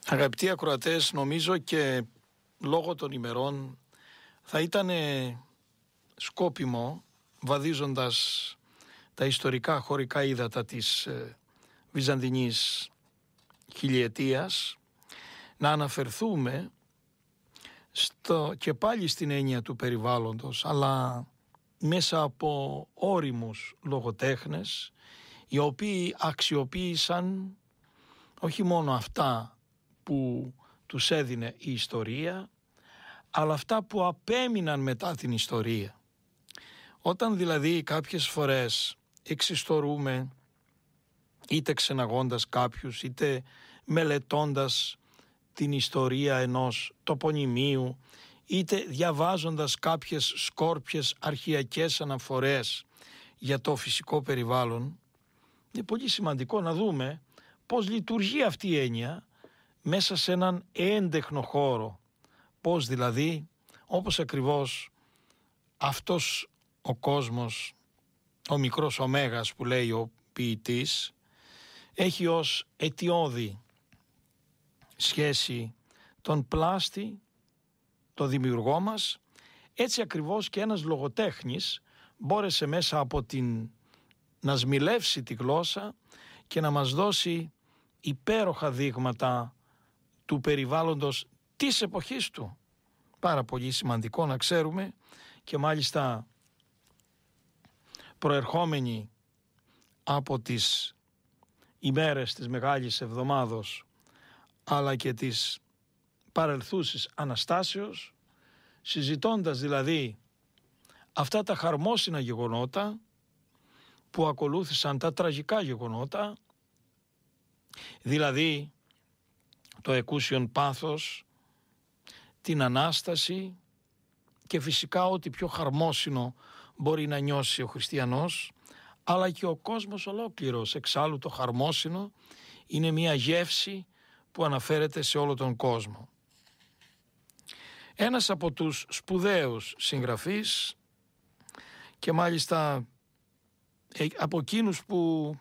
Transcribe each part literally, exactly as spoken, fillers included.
Αγαπητοί ακροατές, νομίζω και λόγω των ημερών θα ήταν σκόπιμο, βαδίζοντας τα ιστορικά χωρικά ύδατα της Βυζαντινής χιλιετίας, να αναφερθούμε στο, και πάλι στην έννοια του περιβάλλοντος, αλλά μέσα από όριμους λογοτέχνες, οι οποίοι αξιοποίησαν όχι μόνο αυτά που τους έδινε η ιστορία, αλλά αυτά που απέμειναν μετά την ιστορία. Όταν δηλαδή κάποιες φορές εξιστορούμε, είτε ξεναγώντας κάποιους, είτε μελετώντας την ιστορία ενός τοπονημίου, είτε διαβάζοντας κάποιες σκόρπιες αρχαιακές αναφορές για το φυσικό περιβάλλον, είναι πολύ σημαντικό να δούμε πώς λειτουργεί αυτή η έννοια μέσα σε έναν έντεχνο χώρο. Πώς δηλαδή, όπως ακριβώς αυτός ο κόσμος, ο μικρός ωμέγας που λέει ο ποιητής, έχει ως αιτιώδη σχέση τον πλάστη, το δημιουργό μας, έτσι ακριβώς και ένας λογοτέχνης μπόρεσε μέσα από την να σμιλεύσει τη γλώσσα και να μας δώσει υπέροχα δείγματα του περιβάλλοντος της εποχής του. Πάρα πολύ σημαντικό να ξέρουμε, και μάλιστα προερχόμενοι από τις ημέρες της Μεγάλης Εβδομάδος αλλά και της παρελθούσης Αναστάσεως, συζητώντας δηλαδή αυτά τα χαρμόσυνα γεγονότα που ακολούθησαν τα τραγικά γεγονότα, δηλαδή το εκούσιον πάθος, την Ανάσταση και φυσικά ό,τι πιο χαρμόσυνο μπορεί να νιώσει ο χριστιανός, αλλά και ο κόσμος ολόκληρος. Εξάλλου το χαρμόσυνο είναι μια γεύση που αναφέρεται σε όλο τον κόσμο. Ένας από τους σπουδαίους συγγραφείς, και μάλιστα από εκείνους που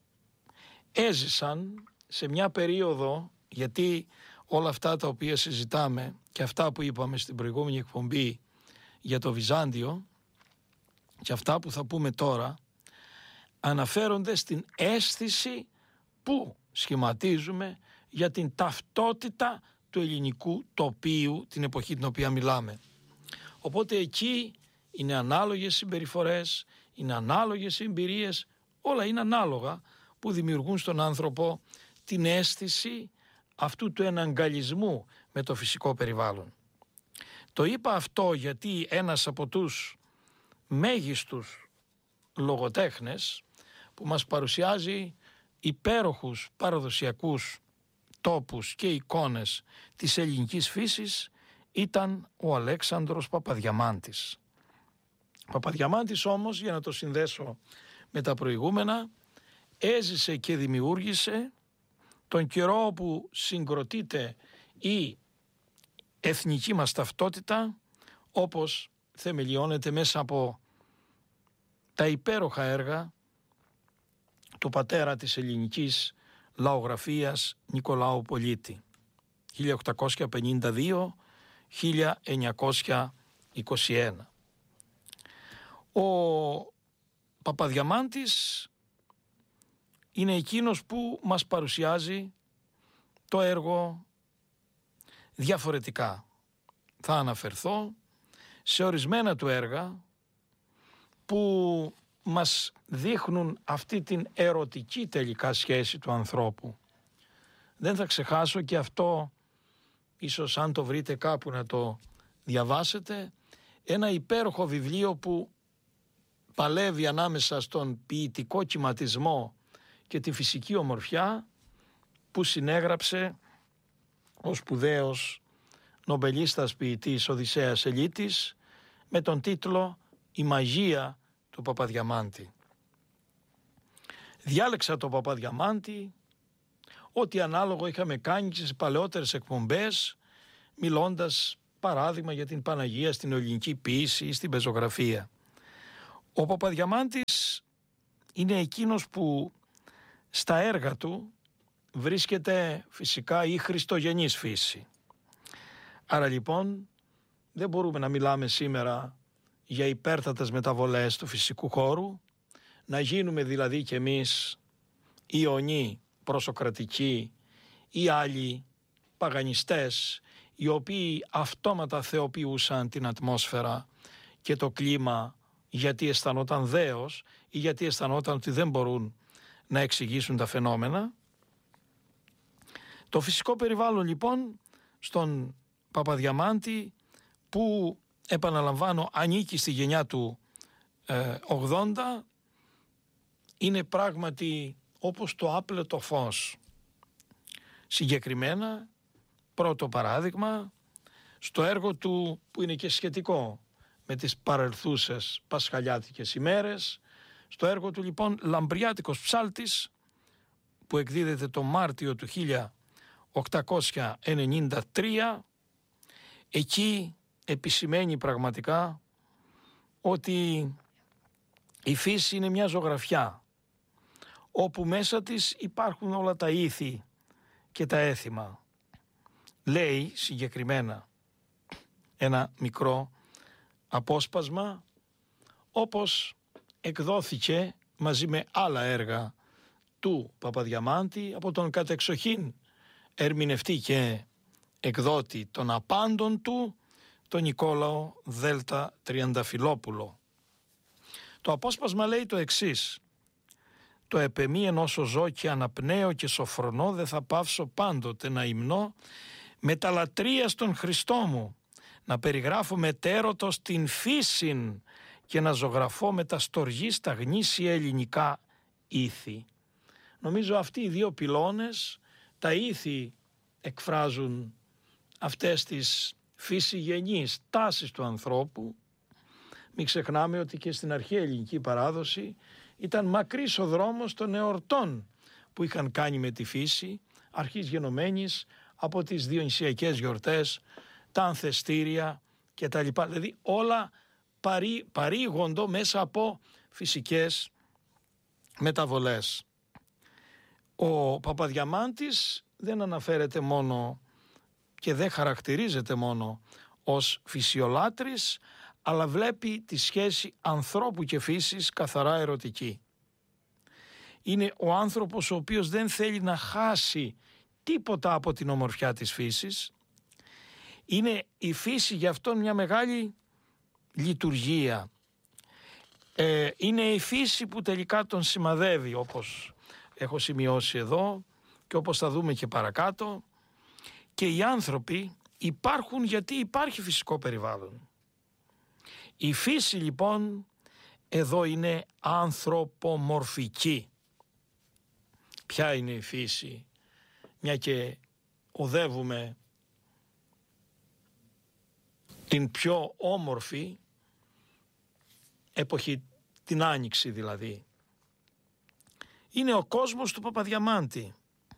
έζησαν σε μια περίοδο, γιατί όλα αυτά τα οποία συζητάμε και αυτά που είπαμε στην προηγούμενη εκπομπή για το Βυζάντιο και αυτά που θα πούμε τώρα, αναφέρονται στην αίσθηση που σχηματίζουμε για την ταυτότητα του ελληνικού τοπίου την εποχή την οποία μιλάμε. Οπότε εκεί είναι ανάλογες συμπεριφορές, είναι ανάλογες εμπειρίες, όλα είναι ανάλογα που δημιουργούν στον άνθρωπο την αίσθηση αυτού του εναγκαλισμού με το φυσικό περιβάλλον. Το είπα αυτό γιατί ένας από τους μέγιστους λογοτέχνες που μας παρουσιάζει υπέροχους παραδοσιακούς τόπους και εικόνες της ελληνικής φύσης ήταν ο Αλέξανδρος Παπαδιαμάντης. Ο Παπαδιαμάντης όμως, για να το συνδέσω με τα προηγούμενα, έζησε και δημιούργησε τον καιρό όπου συγκροτείται η εθνική μας ταυτότητα, όπως θεμελιώνεται μέσα από τα υπέροχα έργα του πατέρα της ελληνικής λαογραφίας Νικολάου Πολίτη, χίλια οκτακόσια πενήντα δύο με χίλια εννιακόσια είκοσι ένα. Ο Παπαδιαμάντης είναι εκείνος που μας παρουσιάζει το έργο διαφορετικά. Θα αναφερθώ σε ορισμένα του έργα που μας δείχνουν αυτή την ερωτική τελικά σχέση του ανθρώπου. Δεν θα ξεχάσω και αυτό, ίσως αν το βρείτε κάπου να το διαβάσετε, ένα υπέροχο βιβλίο που παλεύει ανάμεσα στον ποιητικό κυματισμό και τη φυσική ομορφιά, που συνέγραψε ο σπουδαίος νομπελίστας ποιητής Οδυσσέας Ελίτης με τον τίτλο «Η μαγεία του Παπαδιαμάντη». Διάλεξα τον Παπαδιαμάντη, ό,τι ανάλογο είχαμε κάνει και σε παλαιότερες εκπομπές, μιλώντας παράδειγμα για την Παναγία στην ελληνική ποίηση ή στην πεζογραφία. Ο Παπαδιαμάντης είναι εκείνος που στα έργα του βρίσκεται φυσικά η χριστογενής φύση. Άρα λοιπόν δεν μπορούμε να μιλάμε σήμερα για υπέρτατες μεταβολές του φυσικού χώρου, να γίνουμε δηλαδή κι εμείς Ιωνοί προσοκρατικοί ή άλλοι παγανιστές, οι οποίοι αυτόματα θεοποιούσαν την ατμόσφαιρα και το κλίμα γιατί αισθανόταν δέος ή γιατί αισθανόταν ότι δεν μπορούν να εξηγήσουν τα φαινόμενα. Το φυσικό περιβάλλον λοιπόν στον Παπαδιαμάντη, που επαναλαμβάνω ανήκει στη γενιά του ε, ογδόντα, είναι πράγματι όπως το άπλετο φως. Συγκεκριμένα, πρώτο παράδειγμα, στο έργο του που είναι και σχετικό με τις παρελθούσες πασχαλιάτικες ημέρες, στο έργο του λοιπόν Λαμπριάτικος Ψάλτης, που εκδίδεται το Μάρτιο του χίλια οκτακόσια ενενήντα τρία, εκεί επισημαίνει πραγματικά ότι η φύση είναι μια ζωγραφιά όπου μέσα της υπάρχουν όλα τα ήθη και τα έθιμα. Λέει συγκεκριμένα ένα μικρό απόσπασμα, όπως εκδόθηκε μαζί με άλλα έργα του Παπαδιαμάντη από τον κατεξοχήν ερμηνευτή και εκδότη των απάντων του, τον Νικόλαο Δέλτα Τριανταφυλόπουλο. Το απόσπασμα λέει το εξής: «Το επεμί ενώσο ζω και αναπνέω και σοφρονώ, δε θα πάυσω πάντοτε να υμνώ με τα λατρεία στον Χριστό μου, να περιγράφω μετέρωτος την φύσιν και να ζωγραφώ με τα στοργή στα γνήσια ελληνικά ήθη». Νομίζω αυτοί οι δύο πυλώνες, τα ήθη, εκφράζουν αυτές τις φυσιγενείς τάσεις του ανθρώπου. Μην ξεχνάμε ότι και στην αρχαία ελληνική παράδοση ήταν μακρύς ο δρόμος των εορτών που είχαν κάνει με τη φύση, αρχής γενομένης από τις διονυσιακές γιορτές, τα ανθεστήρια και τα λοιπά. Δηλαδή όλα παρή, παρήγοντο μέσα από φυσικές μεταβολές. Ο Παπαδιαμάντης δεν αναφέρεται μόνο και δεν χαρακτηρίζεται μόνο ως φυσιολάτρης, αλλά βλέπει τη σχέση ανθρώπου και φύσης καθαρά ερωτική. Είναι ο άνθρωπος ο οποίος δεν θέλει να χάσει τίποτα από την ομορφιά της φύσης. Είναι η φύση για αυτόν μια μεγάλη λειτουργία. Ε, είναι η φύση που τελικά τον σημαδεύει, όπως έχω σημειώσει εδώ και όπως θα δούμε και παρακάτω. Και οι άνθρωποι υπάρχουν γιατί υπάρχει φυσικό περιβάλλον. Η φύση λοιπόν εδώ είναι ανθρωπομορφική. Ποια είναι η φύση, μια και οδεύουμε την πιο όμορφη εποχή, την Άνοιξη δηλαδή. Είναι ο κόσμος του Παπαδιαμάντη.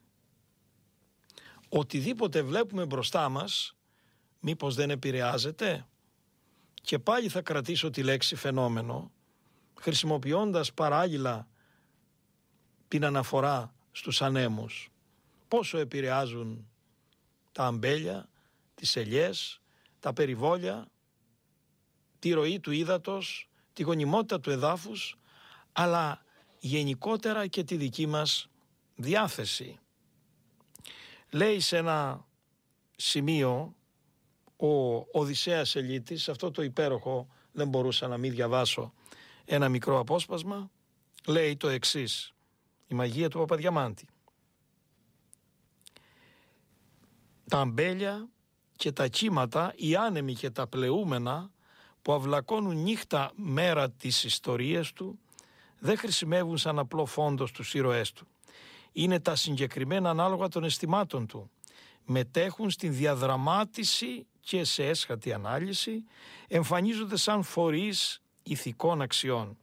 Οτιδήποτε βλέπουμε μπροστά μας, μήπως δεν επηρεάζεται? Και πάλι θα κρατήσω τη λέξη φαινόμενο, χρησιμοποιώντας παράλληλα την αναφορά στους ανέμους. Πόσο επηρεάζουν τα αμπέλια, τις ελιές, τα περιβόλια, τη ροή του ύδατος, τη γονιμότητα του εδάφους, αλλά γενικότερα και τη δική μας διάθεση. Λέει σε ένα σημείο ο Οδυσσέας Ελίτης, αυτό το υπέροχο, δεν μπορούσα να μην διαβάσω ένα μικρό απόσπασμα, λέει το εξής, η μαγεία του Παπαδιαμάντη. Τα αμπέλια και τα κύματα, οι άνεμοι και τα πλεούμενα που αυλακώνουν νύχτα μέρα τις ιστορίες του, δεν χρησιμεύουν σαν απλό φόντο στους ήρωές του. Είναι τα συγκεκριμένα ανάλογα των αισθημάτων του. Μετέχουν στην διαδραμάτιση και σε έσχατη ανάλυση, εμφανίζονται σαν φορείς ηθικών αξιών.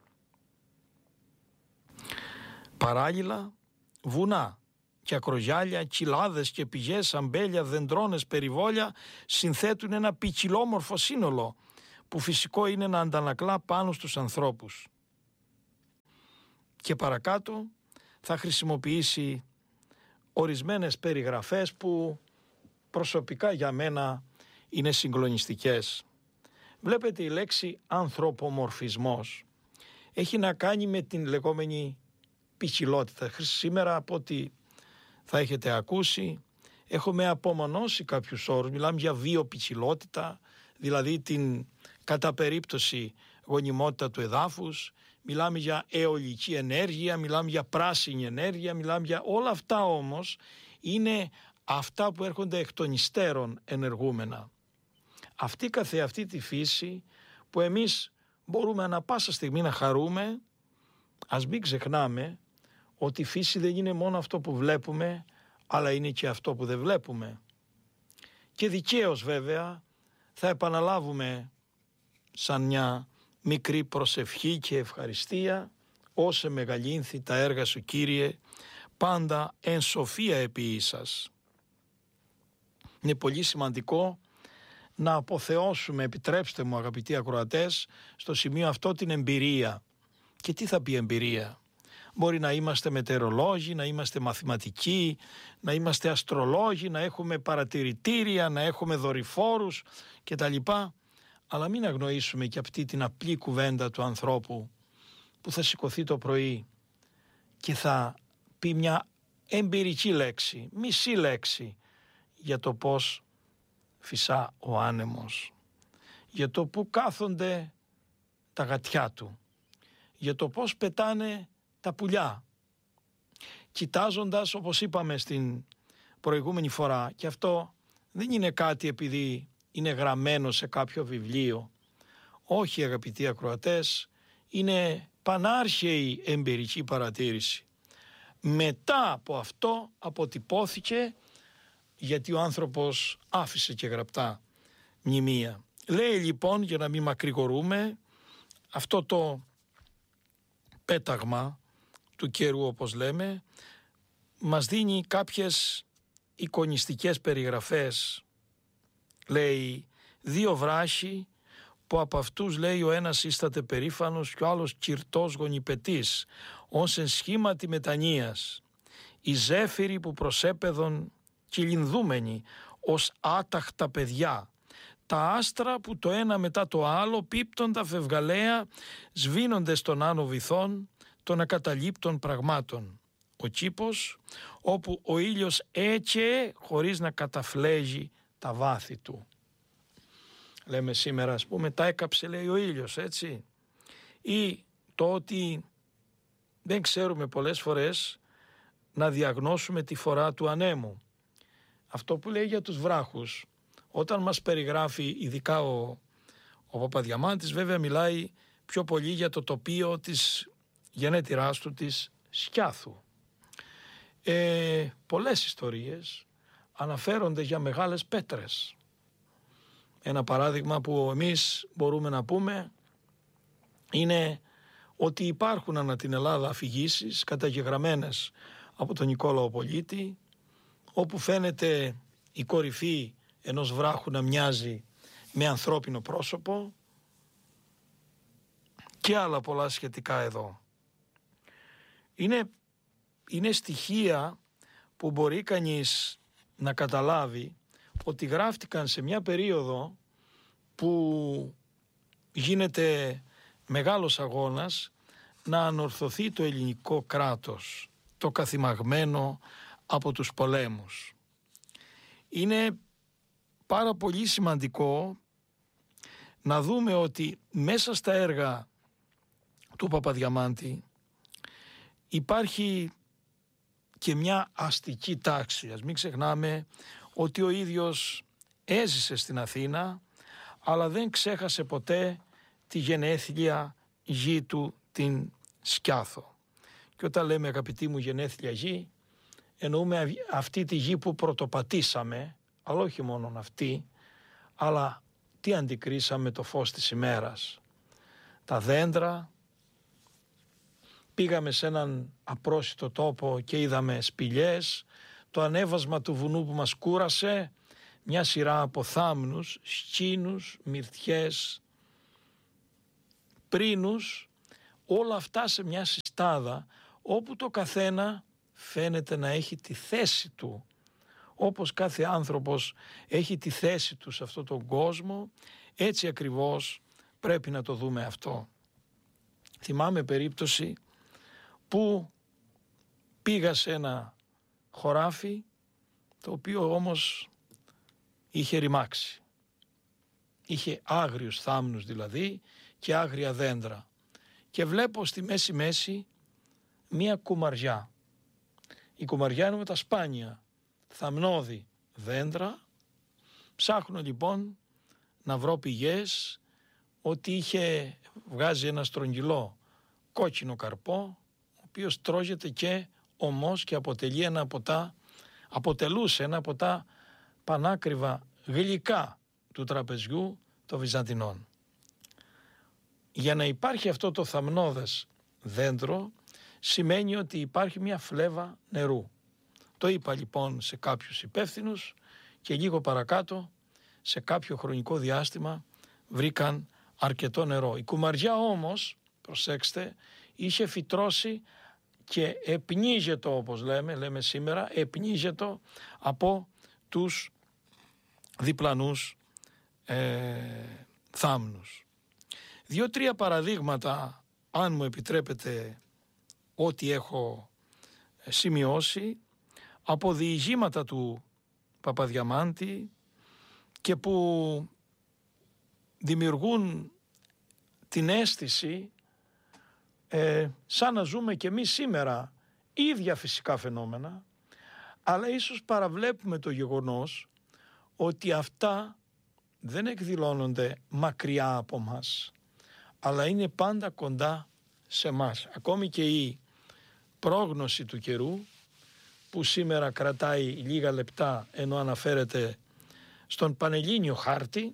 Παράλληλα, βουνά και ακρογιάλια, κοιλάδες και πηγές, αμπέλια, δεντρώνες, περιβόλια συνθέτουν ένα ποικιλόμορφο σύνολο που φυσικό είναι να αντανακλά πάνω στους ανθρώπους. Και παρακάτω θα χρησιμοποιήσει ορισμένες περιγραφές που προσωπικά για μένα είναι συγκλονιστικές. Βλέπετε, η λέξη ανθρωπομορφισμός έχει να κάνει με την λεγόμενη ποικιλότητα. Σήμερα, από ό,τι θα έχετε ακούσει, έχουμε απομονώσει κάποιους όρους. Μιλάμε για βιοποικιλότητα, δηλαδή την κατά περίπτωση γονιμότητα του εδάφους. Μιλάμε για αιωλική ενέργεια, μιλάμε για πράσινη ενέργεια, μιλάμε για όλα αυτά. Όμως είναι αυτά που έρχονται εκ των υστέρων ενεργούμενα. Αυτή καθεαυτή τη φύση που εμείς μπορούμε ανα πάσα στιγμή να χαρούμε, ας μην ξεχνάμε ότι η φύση δεν είναι μόνο αυτό που βλέπουμε, αλλά είναι και αυτό που δεν βλέπουμε. Και δικαίως βέβαια θα επαναλάβουμε σαν μια μικρή προσευχή και ευχαριστία: όσε μεγαλύνθη τα έργα σου, Κύριε, πάντα εν σοφία επίησας. Είναι πολύ σημαντικό να αποθεώσουμε, επιτρέψτε μου αγαπητοί ακροατές, στο σημείο αυτό την εμπειρία. Και τι θα πει εμπειρία? Μπορεί να είμαστε μετεωρολόγοι, να είμαστε μαθηματικοί, να είμαστε αστρολόγοι, να έχουμε παρατηρητήρια, να έχουμε δορυφόρους κτλ. Αλλά μην αγνοήσουμε και αυτή την απλή κουβέντα του ανθρώπου που θα σηκωθεί το πρωί και θα πει μια εμπειρική λέξη, μισή λέξη, για το πώς φυσά ο άνεμος, για το που κάθονται τα γατιά του, για το πώς πετάνε τα πουλιά, κοιτάζοντας, όπως είπαμε στην προηγούμενη φορά, και αυτό δεν είναι κάτι επειδή είναι γραμμένο σε κάποιο βιβλίο. Όχι, αγαπητοί ακροατές, είναι πανάρχαιη εμπειρική παρατήρηση. Μετά από αυτό αποτυπώθηκε, γιατί ο άνθρωπος άφησε και γραπτά μνημεία. Λέει λοιπόν, για να μην μακρηγορούμε, αυτό το πέταγμα του καιρού, όπως λέμε, μας δίνει κάποιες εικονιστικές περιγραφές. Λέει, δύο βράχοι που από αυτούς, λέει, ο ένας ίσταται περήφανος και ο άλλος κυρτός γονιπετής, ως εν σχήματι μετανοίας. Οι ζέφυροι που προσέπεδον κυλινδούμενοι ως άταχτα παιδιά. Τα άστρα που το ένα μετά το άλλο πίπτοντα φευγαλαία σβήνονται στον άνω βυθών των ακαταλείπτων πραγμάτων. Ο κήπος όπου ο ήλιος έκαιε χωρίς να καταφλέγει τα βάθη του. Λέμε σήμερα, ας πούμε, τα έκαψε, λέει, ο ήλιος, έτσι. Ή το ότι δεν ξέρουμε πολλές φορές να διαγνώσουμε τη φορά του ανέμου. Αυτό που λέει για τους βράχους, όταν μας περιγράφει ειδικά ο, ο Παπαδιαμάντης, βέβαια μιλάει πιο πολύ για το τοπίο της γενέτειράς του, της Σκιάθου. Ε, πολλές ιστορίες αναφέρονται για μεγάλες πέτρες. Ένα παράδειγμα που εμείς μπορούμε να πούμε είναι ότι υπάρχουν ανά την Ελλάδα αφηγήσεις καταγεγραμμένες από τον Νικόλαο Πολίτη, όπου φαίνεται η κορυφή ενός βράχου να μοιάζει με ανθρώπινο πρόσωπο και άλλα πολλά σχετικά εδώ. Είναι, είναι στοιχεία που μπορεί κανείς να καταλάβει ότι γράφτηκαν σε μια περίοδο που γίνεται μεγάλος αγώνας να ανορθωθεί το ελληνικό κράτος, το καθημαγμένο από τους πολέμους. Είναι πάρα πολύ σημαντικό να δούμε ότι μέσα στα έργα του Παπαδιαμάντη υπάρχει και μια αστική τάξη. Ας μην ξεχνάμε ότι ο ίδιος έζησε στην Αθήνα, αλλά δεν ξέχασε ποτέ τη γενέθλια γη του, την Σκιάθο. Και όταν λέμε, αγαπητοί μου, γενέθλια γη, εννοούμε αυτή τη γη που πρωτοπατήσαμε, αλλά όχι μόνο αυτή, αλλά τι αντικρίσαμε το φως της ημέρας. Τα δέντρα, πήγαμε σε έναν απρόσιτο τόπο και είδαμε σπηλιές, το ανέβασμα του βουνού που μας κούρασε, μια σειρά από θάμνους, σκήνους, μυρτιές, πρίνους, όλα αυτά σε μια συστάδα όπου το καθένα φαίνεται να έχει τη θέση του. Όπως κάθε άνθρωπος έχει τη θέση του σε αυτόν τον κόσμο, έτσι ακριβώς πρέπει να το δούμε αυτό. Θυμάμαι περίπτωση που πήγα σε ένα χωράφι, το οποίο όμως είχε ρημάξει. Είχε άγριους θάμνους δηλαδή και άγρια δέντρα. Και βλέπω στη μέση μέση μία κουμαριά. Η κουμαριά είναι με τα σπάνια θαμνώδη δέντρα. Ψάχνω λοιπόν να βρω πηγές ότι είχε βγάζει ένα στρογγυλό κόκκινο καρπό, ο οποίος τρώγεται και ομός και αποτελεί ένα από τα, αποτελούσε ένα από τα πανάκριβα γλυκά του τραπεζιού των Βυζαντινών. Για να υπάρχει αυτό το θαμνώδες δέντρο σημαίνει ότι υπάρχει μια φλέβα νερού. Το είπα λοιπόν σε κάποιους υπεύθυνους και λίγο παρακάτω σε κάποιο χρονικό διάστημα βρήκαν αρκετό νερό. Η κουμαριά όμως, προσέξτε, είχε φυτρώσει και επνίζεται, όπως λέμε, λέμε σήμερα, επνίζεται από τους διπλανούς ε, θάμνους. Δύο-τρία παραδείγματα, αν μου επιτρέπετε, ό,τι έχω σημειώσει από διηγήματα του Παπαδιαμάντη και που δημιουργούν την αίσθηση ε, σαν να ζούμε και εμείς σήμερα ίδια φυσικά φαινόμενα, αλλά ίσως παραβλέπουμε το γεγονός ότι αυτά δεν εκδηλώνονται μακριά από μας, αλλά είναι πάντα κοντά σε μας. Ακόμη και η πρόγνωση του καιρού που σήμερα κρατάει λίγα λεπτά ενώ αναφέρεται στον πανελλήνιο χάρτη,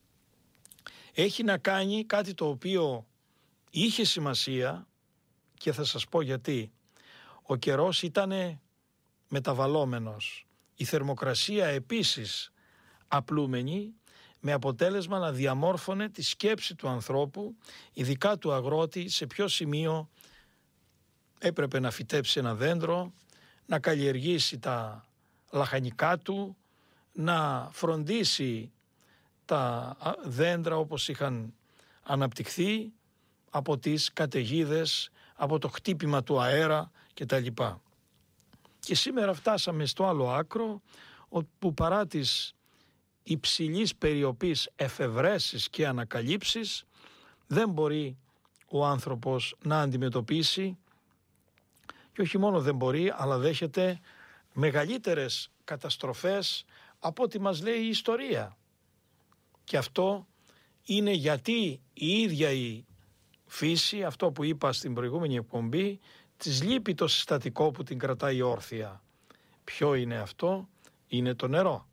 έχει να κάνει κάτι το οποίο είχε σημασία και θα σας πω γιατί. Ο καιρός ήταν μεταβαλλόμενος. Η θερμοκρασία επίσης απλούμενη, με αποτέλεσμα να διαμόρφωνε τη σκέψη του ανθρώπου, ειδικά του αγρότη, σε ποιο σημείο έπρεπε να φυτέψει ένα δέντρο, να καλλιεργήσει τα λαχανικά του, να φροντίσει τα δέντρα όπως είχαν αναπτυχθεί από τις καταιγίδες, από το χτύπημα του αέρα κτλ. Και σήμερα φτάσαμε στο άλλο άκρο, που παρά τις υψηλής περιοπής εφευρέσεις και ανακαλύψεις δεν μπορεί ο άνθρωπος να αντιμετωπίσει, και όχι μόνο δεν μπορεί, αλλά δέχεται μεγαλύτερες καταστροφές από ό,τι μας λέει η ιστορία. Και αυτό είναι γιατί η ίδια η φύση, αυτό που είπα στην προηγούμενη εκπομπή, της λείπει το συστατικό που την κρατάει όρθια. Ποιο είναι αυτό? Είναι το νερό.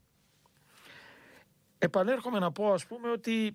Επανέρχομαι να πω, ας πούμε, ότι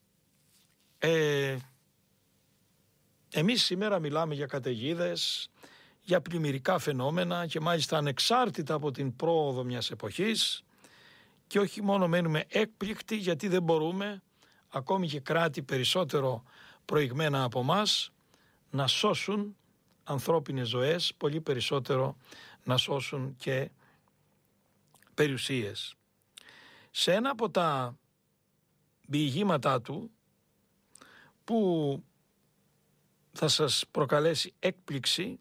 ε, εμείς σήμερα μιλάμε για καταιγίδες, για πλημμυρικά φαινόμενα και μάλιστα ανεξάρτητα από την πρόοδο μιας εποχής, και όχι μόνο μένουμε έκπληκτοι γιατί δεν μπορούμε, ακόμη και κράτη περισσότερο προηγμένα από μας, να σώσουν ανθρώπινες ζωές, πολύ περισσότερο να σώσουν και περιουσίες. Σε ένα από τα διηγήματά του, που θα σας προκαλέσει έκπληξη,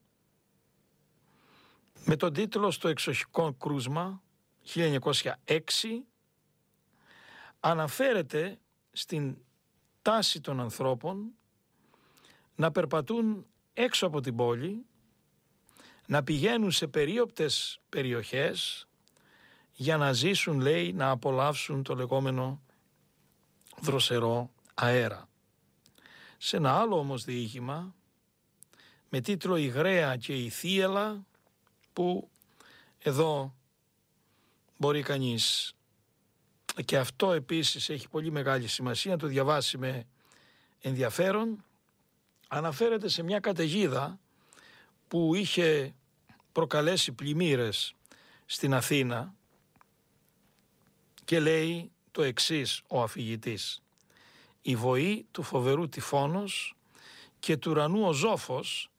με τον τίτλο «Στο εξοχικό κρούσμα» χίλια εννιακόσια έξι, αναφέρεται στην τάση των ανθρώπων να περπατούν έξω από την πόλη, να πηγαίνουν σε περίοπτες περιοχές για να ζήσουν, λέει, να απολαύσουν το λεγόμενο δροσερό αέρα. Σε ένα άλλο όμως διήγημα με τίτλο «Η Γραία και η Θίελα», που εδώ μπορεί κανείς, και αυτό επίσης έχει πολύ μεγάλη σημασία, να το διαβάσει με ενδιαφέρον, αναφέρεται σε μια καταιγίδα που είχε προκαλέσει πλημμύρες στην Αθήνα και λέει το εξής ο αφηγητής: «Η βοή του φοβερού τυφώνος και του ουρανού ο ζόφος